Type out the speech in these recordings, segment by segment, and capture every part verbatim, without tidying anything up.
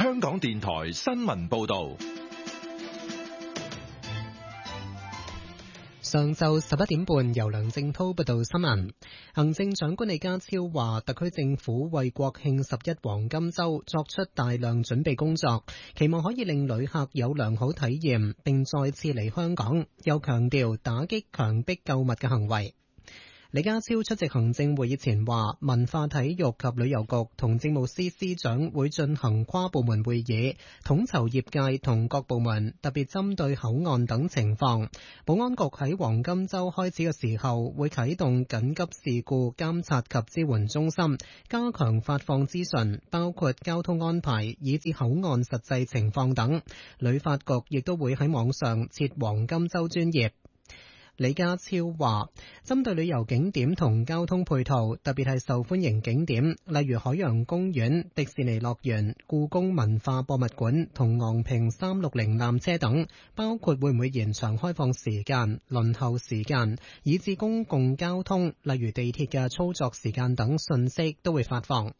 香港電台新聞報道。 上晝十一點半，由梁正濤報道新聞。行政長官李家超話，特區政府為國慶十一黃金週作出大量準備工作，期望可以令旅客有良好體驗，並再次嚟香港。又強調打擊強迫購物嘅行為。李家超出席行政會議前話，文化體育及旅遊局同政務司司長會進行跨部門會議，統籌業界同各部門，特別針對口岸等情況。保安局喺黃金週開始嘅時候會啟動緊急事故監察及支援中心，加強發放資訊，包括交通安排以至口岸實際情況等。旅發局亦都會喺網上設黃金週專頁。李家超話，針對旅遊景點同交通配套，特別係受歡迎景點，例如海洋公園、迪士尼樂園、故宮文化博物館同昂坪三六零纜車等，包括會唔會延長開放時間、輪候時間，以至公共交通，例如地鐵嘅操作時間等信息都會發放。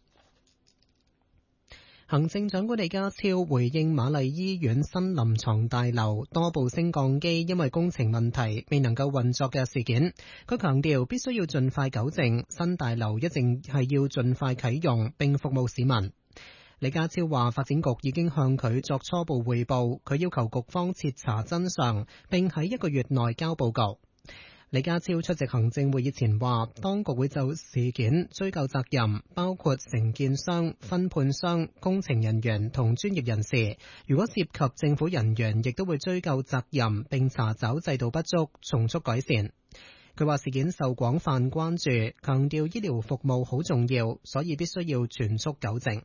行政長官李家超回應瑪麗醫院新臨床大樓多部升降機因為工程問題未能夠運作嘅事件，佢強調必須要盡快糾正，新大樓一定係要盡快啟用並服務市民。李家超話，發展局已經向佢作初步匯報，佢要求局方徹查真相，並喺一個月內交報告。李家超出席行政會議前話，當局會就事件追究責任，包括承建商、分判商、工程人員同專業人士。如果涉及政府人員，亦都會追究責任，並查找制度不足，從速改善。佢話事件受廣泛關注，強調醫療服務好重要，所以必須要全速糾正。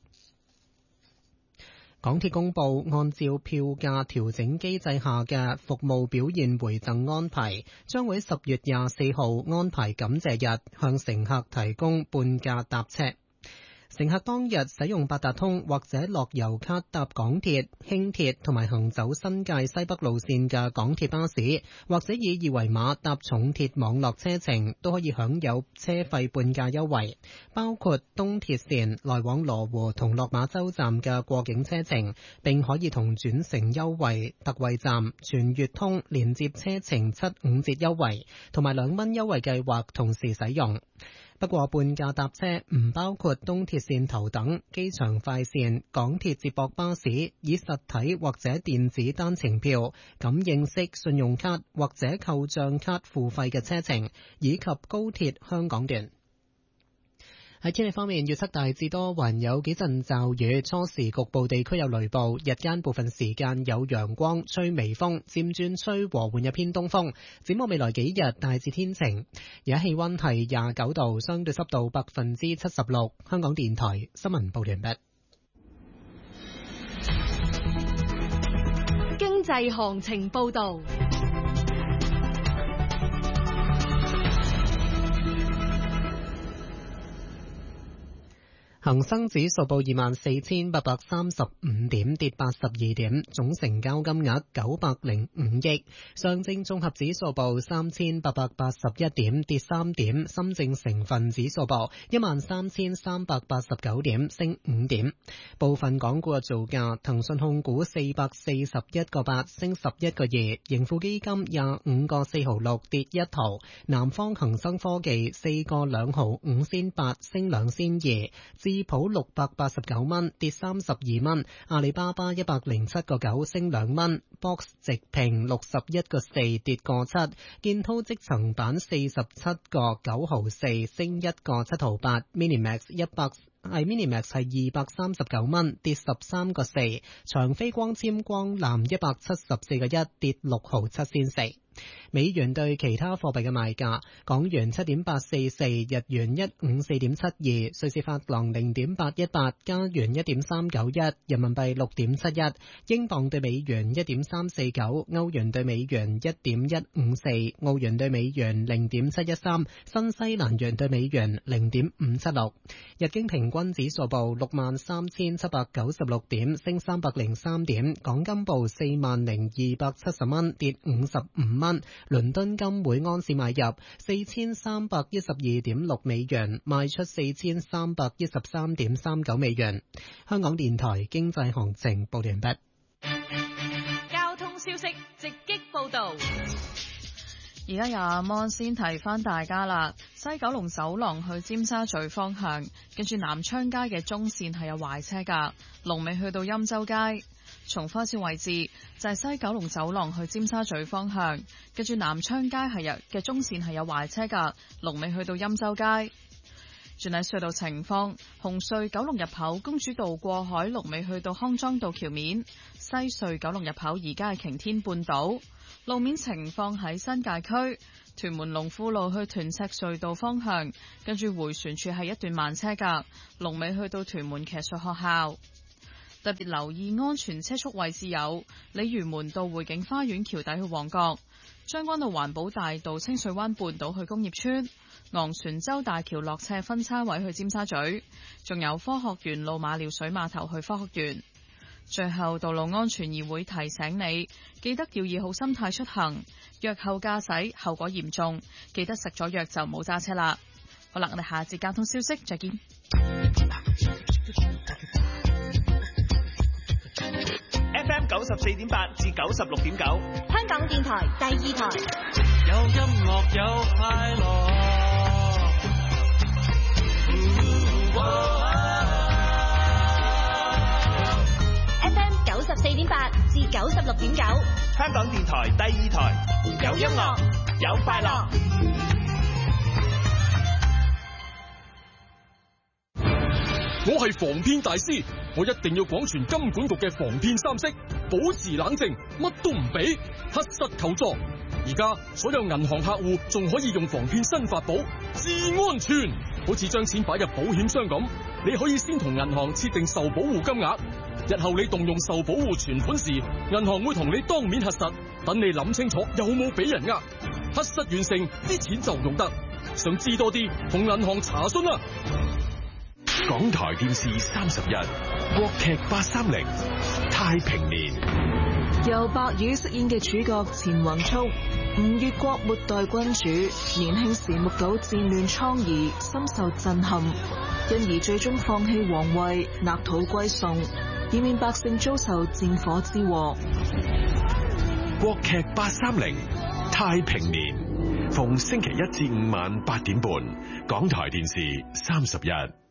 港鐵公布，按照票價調整機制下嘅服務表現回贈安排，將會十月廿四號安排感謝日向乘客提供半價搭車。乘客當日使用八達通或者樂悠卡搭港鐵、輕鐵同埋行走新界西北路線嘅港鐵巴士，或者以二維碼搭重鐵網絡車程，都可以享有車費半價優惠。包括東鐵線來往羅湖同落馬洲站嘅過境車程，並可以同轉乘優惠、特惠站、全月通連接車程七五折優惠同埋兩蚊優惠計劃同時使用。不過半價搭車唔包括東鐵線頭等、機場快線、港鐵接駁巴士、以實體或者電子單程票、感應式信用卡或者扣賬卡付費嘅車程，以及高鐵香港段。喺天氣方面，預測大致多雲，有幾陣驟雨，初時局部地區有雷暴，日間部分時間有陽光，吹微風，漸轉吹和緩一偏東風。展望未來幾日，大致天晴，而家氣溫係廿九度，相對濕度百分之七十六。香港電台新聞報完畢。 經濟行情報道。 恒生指數報二萬四千八百三十五點，跌八十二點，總成交金額九百零五億。上證綜合指數報三千八百八十一點，跌三點。深證成分指數報一萬三千三百八十九點，升五點。部分港股嘅造價：騰訊控股四百四十一個八，升十一個二；盈富基金廿五個四毫六，跌一毫；南方恒生科技四個兩毫五仙八，升兩仙二。智普六百八十九蚊，跌三十二蚊；阿里巴巴一百零七個九，升兩蚊；Box 直平六十一個四，跌個七；建滔積層板四十七個九毫四，升一個七毫八；Minimax 一百係 Minimax 係二百三十九蚊，跌十三個四；長飛光纖光纜一百七十四個一，跌六毫七仙四。美元對其他貨幣嘅賣價：港元七點八四四，日元一五四點七二，瑞士法郎零點八一八，加元一點三九一，人民幣六點七一，英鎊對美元一點三四九，歐元對美元一點一五四，澳元對美元零點七一三，新西蘭元對美元零點五七六。日經平均指數報六萬三千七百九十六點，升三百零三點。港金報四萬零二百七十蚊，跌五十五蚊。 蚊。倫敦金每盎司買入四千三百一十二點六美元，賣出四千三百一十三點三九美元。香港電台經濟行情報完畢。 交通消息直擊報道。 而家有阿芒先提翻大家啦，西九龍走廊去尖沙咀方向，跟住南昌街嘅中線係有壞車噶，龍尾去到欽州街。重複線位置就係西九龍走廊去尖沙咀方向，跟住南昌街係有嘅中線係有壞車噶，龍尾去到欽州街。轉喺隧道情況，紅隧九龍入口公主道過海，龍尾去到康莊道橋面；西隧九龍入口而家係擎天半島。路面情況喺新界區屯門龍富路去屯赤隧道方向，跟住迴旋處係一段慢車噶，龍尾去到屯門騎術學校。特別留意安全車速位置有鯉魚門道匯景花園橋底去旺角、將軍澳環保大道清水灣半島去工業村、昂船洲大橋落斜分叉位去尖沙咀，仲有科學園路馬料水碼頭去科學園。最後，道路安全議會提醒你，記得要以好心態出行，藥後駕駛後果嚴重，記得食咗藥就唔好揸車啦。好啦，我哋下節交通消息再見。 F M 九十四點八至九十六點九， 香港電台第二台。 有音樂有快樂。 F M 九十四點八至九十六點九， 香港電台第二台。有音樂，有快樂。 我係防騙大師，我一定要廣傳金管局嘅防騙三式，保持冷靜，乜都唔俾，核實求助。而家所有銀行客戶仲可以用防騙新法寶至安全，好似將錢擺入保險箱咁，你可以先同銀行設定受保護金額，日後你動用受保護存款時，銀行會同你當面核實，等你諗清楚有冇俾人呃，核實完成啲錢就用得。想知多啲，同銀行查詢啦。 港台電視三十一，國劇八三零太平年， 由白宇飾演嘅主角錢宏聰，吳越國末代君主，年輕時目睹戰亂瘡痍，深受震撼，因而最終放棄皇位，納土歸宋，以免百姓遭受戰火之禍。 國劇八三零太平年，逢星期一至五晚八點半，港台電視三十一。